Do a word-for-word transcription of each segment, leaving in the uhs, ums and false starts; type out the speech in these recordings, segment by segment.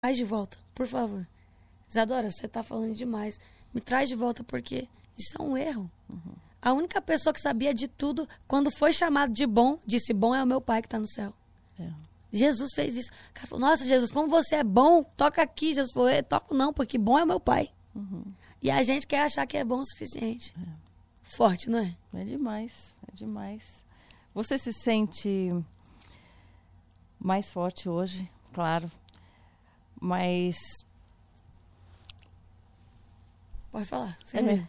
traz de volta, por favor. Isadora, você tá falando demais. Me traz de volta, porque isso é um erro. Uhum. A única pessoa que sabia de tudo, quando foi chamado de bom, disse, bom é o meu pai que está no céu. É. Jesus fez isso. O cara falou, nossa, Jesus, como você é bom, toca aqui. Jesus falou, eu toco não, porque bom é o meu pai. Uhum. E a gente quer achar que é bom o suficiente. É. Forte, não é? É demais, é demais. Você se sente mais forte hoje, claro, mas... Pode falar. Você é.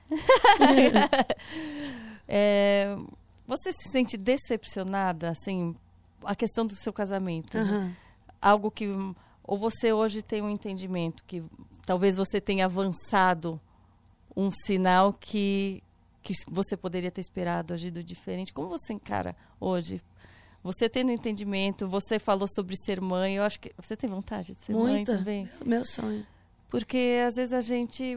é, você se sente decepcionada, assim, a questão do seu casamento? Uhum. Né? Algo que... Ou você hoje tem um entendimento que talvez você tenha avançado um sinal que, que você poderia ter esperado, agido diferente. Como você encara hoje? Você tendo entendimento, você falou sobre ser mãe, eu acho que... Você tem vontade de ser Muito. mãe também? Meu, meu sonho. Porque, às vezes, a gente,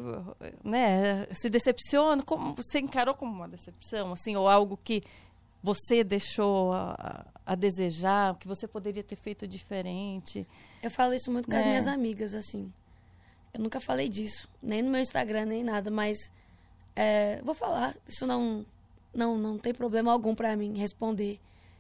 né, se decepciona. Como, você encarou como uma decepção, assim, ou algo que você deixou a, a desejar, que você poderia ter feito diferente? Eu falo isso muito com né? as minhas amigas, assim. Eu nunca falei disso, nem no meu Instagram, nem nada, mas é, vou falar. Isso não, não, não tem problema algum pra mim responder.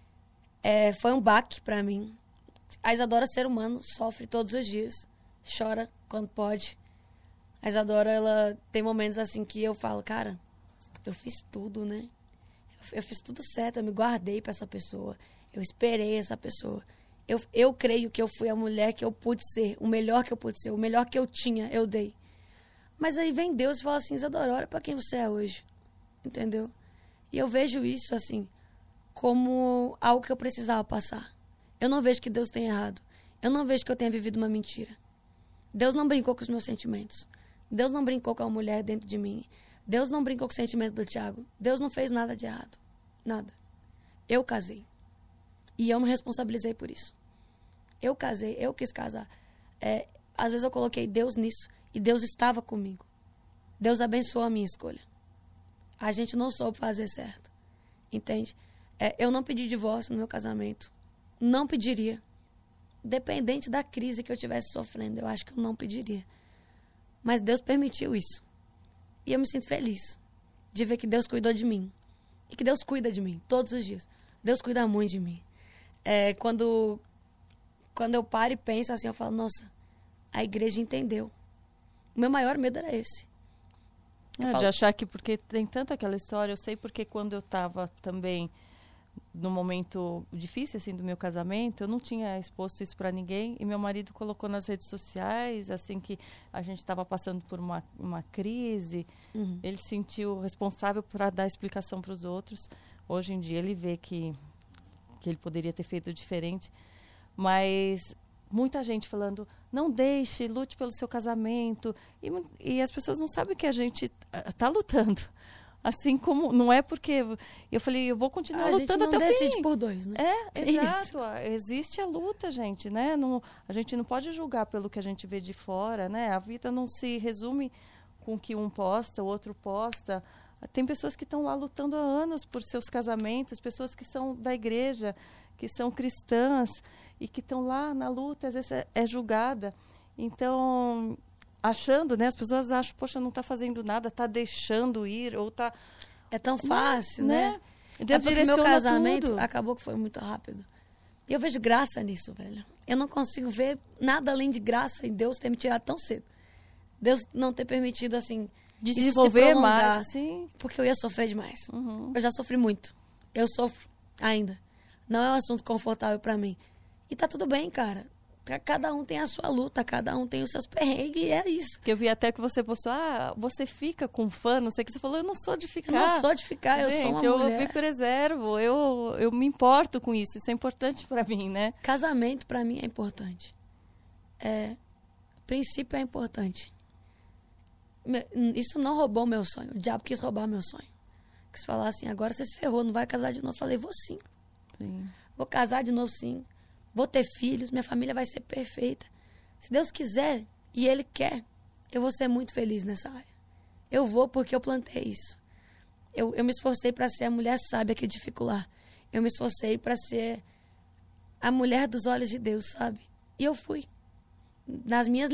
É, foi um baque pra mim. A Isadora, ser humano, sofre todos os dias. Chora quando pode. A Isadora, ela tem momentos assim que eu falo, cara, eu fiz tudo, né? Eu, eu fiz tudo certo, eu me guardei pra essa pessoa. Eu esperei essa pessoa. Eu, eu creio que eu fui a mulher que eu pude ser, o melhor que eu pude ser, o melhor que eu tinha, eu dei. Mas aí vem Deus e fala assim, Isadora, olha pra quem você é hoje. Entendeu? E eu vejo isso, assim, como algo que eu precisava passar. Eu não vejo que Deus tenha errado. Eu não vejo que eu tenha vivido uma mentira. Deus não brincou com os meus sentimentos. Deus não brincou com a mulher dentro de mim. Deus não brincou com o sentimento do Thiago. Deus não fez nada de errado. Nada. Eu casei. E eu me responsabilizei por isso. Eu casei, eu quis casar. É, às vezes eu coloquei Deus nisso e Deus estava comigo. Deus abençoou a minha escolha. A gente não soube fazer certo. Entende? É, eu não pedi divórcio no meu casamento. Não pediria. Dependente da crise que eu estivesse sofrendo, eu acho que eu não pediria. Mas Deus permitiu isso. E eu me sinto feliz de ver que Deus cuidou de mim. E que Deus cuida de mim todos os dias. Deus cuida muito de mim. É, quando, quando eu paro e penso assim, eu falo, nossa, a igreja entendeu. O meu maior medo era esse. É, falo, de achar que, porque tem tanta aquela história, eu sei porque quando eu estava também no momento difícil, assim, do meu casamento, eu não tinha exposto isso para ninguém, e meu marido colocou nas redes sociais, assim, que a gente estava passando por uma, uma crise, uhum. Ele se sentiu responsável para dar explicação para os outros. Hoje em dia ele vê que, que ele poderia ter feito diferente, mas muita gente falando, não deixe, lute pelo seu casamento, e, e as pessoas não sabem que a gente está lutando. Assim como, não é porque... Eu falei, eu vou continuar a lutando até o fim. A gente não decide por dois, né? É, é exato. Existe a luta, gente, né? Não, a gente não pode julgar pelo que a gente vê de fora, né? A vida não se resume com o que um posta, o outro posta. Tem pessoas que estão lá lutando há anos por seus casamentos, pessoas que são da igreja, que são cristãs e que estão lá na luta, às vezes é, é julgada. Então... achando, né? As pessoas acham, poxa, não está fazendo nada, está deixando ir, ou está... É tão fácil, né? né? Deus é porque meu casamento tudo. acabou que foi muito rápido. E eu vejo graça nisso, velho. Eu não consigo ver nada além de graça em Deus ter me tirado tão cedo. Deus não ter permitido, assim, desenvolver mais, assim. Porque eu ia sofrer demais. Uhum. Eu já sofri muito. Eu sofro ainda. Não é um assunto confortável pra mim. E tá tudo bem, cara. Cada um tem a sua luta, cada um tem os seus perrengues, e é isso. Que eu vi até que você postou, ah, você fica com fã, não sei o que. Você falou, eu não sou de ficar. Eu não sou de ficar, eu Gente, sou uma eu mulher. Eu me preservo, eu, eu me importo com isso. Isso é importante pra mim, né? Casamento, pra mim, é importante. É, princípio é importante. Isso não roubou meu sonho. O diabo quis roubar meu sonho. Quis falar assim, agora você se ferrou, não vai casar de novo. Eu falei, vou sim. sim. Vou casar de novo, sim. Vou ter filhos, minha família vai ser perfeita. Se Deus quiser e Ele quer, eu vou ser muito feliz nessa área. Eu vou porque eu plantei isso. Eu, eu me esforcei para ser a mulher sábia que edificular. Eu me esforcei para ser a mulher dos olhos de Deus, sabe? E eu fui. nas minhas